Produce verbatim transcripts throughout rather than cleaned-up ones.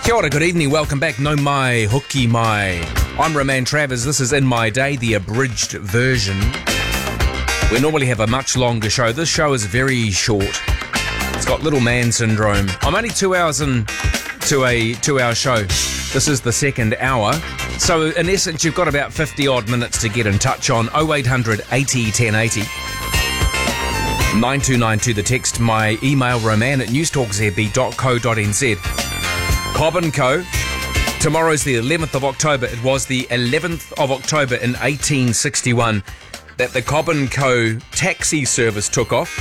Kia ora, good evening, welcome back. No mai, hoki mai. I'm Roman Travers. This is In My Day, the abridged version. We normally have a much longer show. This show is very short. It's got little man syndrome. I'm only two hours into a two-hour show. This is the second hour. So, in essence, you've got about fifty-odd minutes to get in touch on oh eight hundred eighty ten eighty. nine two nine two the text. My email, roman at newstalk z b dot co dot n z. Cobb and Co. Tomorrow's the eleventh of October. It was the eleventh of October in eighteen sixty-one that the Cobb and Co. taxi service took off.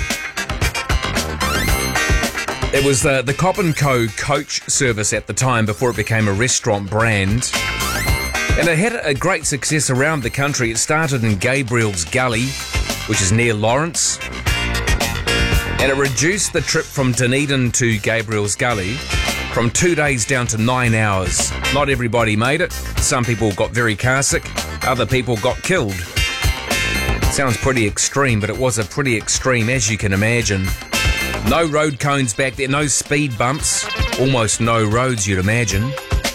It was the, the Cobb and Co. coach service at the time before it became a restaurant brand. And it had a great success around the country. It started in Gabriel's Gully, which is near Lawrence. And it reduced the trip from Dunedin to Gabriel's Gully from two days down to nine hours. Not everybody made it. Some people got very car sick. Other people got killed. Sounds pretty extreme, but it was a pretty extreme, as you can imagine. No road cones back there, no speed bumps. Almost no roads, you'd imagine.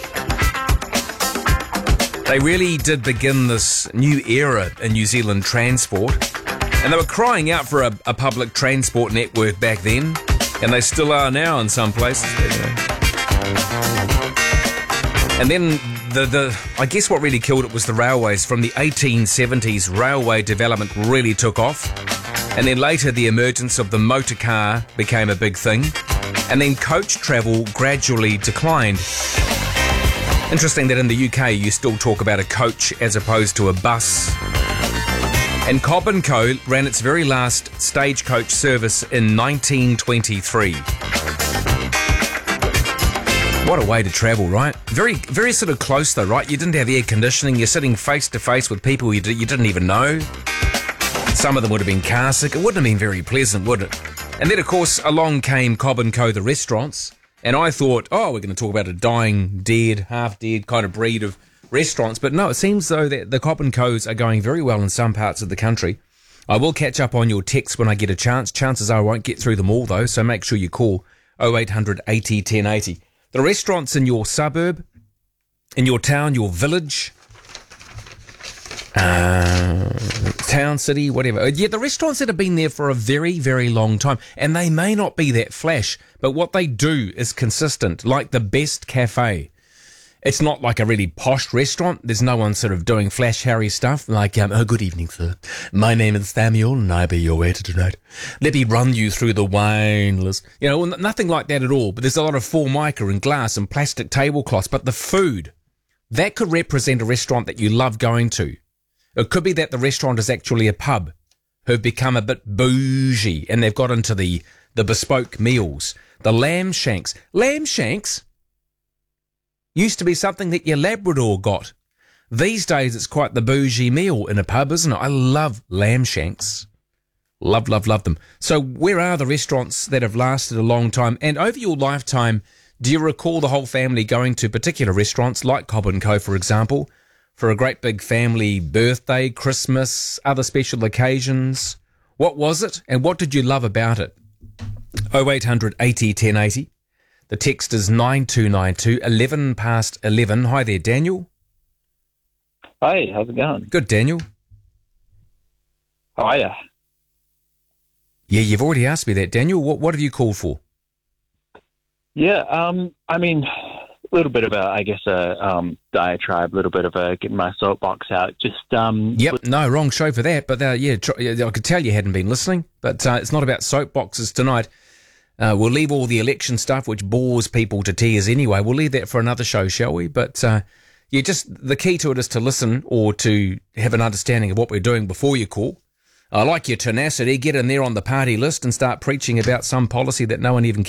They really did begin this new era in New Zealand transport. And they were crying out for a, a public transport network back then. And they still are now in some places. And then the, the I guess what really killed it was the railways. From the eighteen seventies, railway development really took off. And then later the emergence of the motor car became a big thing. And then coach travel gradually declined. Interesting that in the U K you still talk about a coach as opposed to a bus. And Cobb and Co. ran its very last stagecoach service in nineteen twenty-three. What a way to travel, right? Very, very sort of close though, right? You didn't have air conditioning. You're sitting face to face with people you, d- you didn't even know. Some of them would have been car sick. It wouldn't have been very pleasant, would it? And then, of course, along came Cobb and Co. the restaurants. And I thought, oh, we're going to talk about a dying, dead, half-dead kind of breed of restaurants. But no, it seems though that the Cobb and Co's are going very well in some parts of the country. I will catch up on your texts when I get a chance. Chances are I won't get through them all though, so make sure you call oh eight hundred eighty ten eighty. The restaurants in your suburb, in your town, your village, uh, town, city, whatever. Yeah, the restaurants that have been there for a very, very long time. And they may not be that flash, but what they do is consistent, like the Best Cafe. It's not like a really posh restaurant. There's no one sort of doing flash Harry stuff like, um, oh, good evening, sir. My name is Samuel and I be your waiter tonight. Let me run you through the wine list. You know, nothing like that at all. But there's a lot of formica and glass and plastic tablecloths. But the food, that could represent a restaurant that you love going to. It could be that the restaurant is actually a pub who've become a bit bougie and they've got into the, the bespoke meals. The lamb shanks. Lamb shanks used to be something that your Labrador got. These days, it's quite the bougie meal in a pub, isn't it? I love lamb shanks. Love, love, love them. So where are the restaurants that have lasted a long time? And over your lifetime, do you recall the whole family going to particular restaurants like Cobb and Co, for example, for a great big family birthday, Christmas, other special occasions? What was it and what did you love about it? oh eight hundred eighty ten eighty. The text is nine two nine two, eleven past eleven. Hi there, Daniel. Hi, how's it going? Good, Daniel. Hiya. Yeah, you've already asked me that, Daniel. What what have you called for? Yeah, um, I mean, a little bit of a, I guess, a um, diatribe, a little bit of a getting my soapbox out. Just um. Yep, no, wrong show for that. But uh, yeah, tr- I could tell you hadn't been listening. But uh, it's not about soapboxes tonight. Uh, we'll leave all the election stuff, which bores people to tears anyway. We'll leave that for another show, shall we? But uh, yeah, just the key to it is to listen or to have an understanding of what we're doing before you call. I like your tenacity. Get in there on the party list and start preaching about some policy that no one even cares